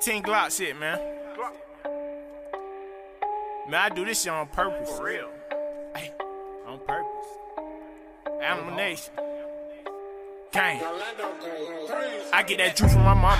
10 Glock shit, man. Man, I do this shit on purpose. For real. Hey, on purpose. Animal Nation. Gang. I get that juice from my mama.